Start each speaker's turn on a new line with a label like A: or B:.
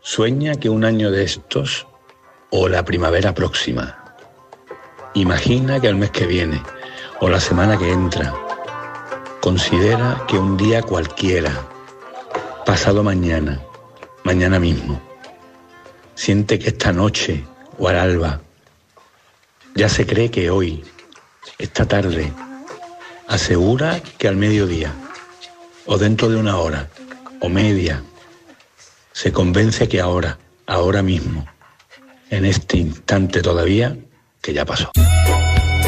A: Sueña que un año de estos o la primavera próxima. Imagina que el mes que viene o la semana que entra. Considera que un día cualquiera, pasado mañana, mañana mismo. Siente que esta noche o al alba ya se cree que hoy, esta tarde, asegura que al mediodía o dentro de una hora o media, se convence que ahora mismo, en este instante todavía, que ya pasó.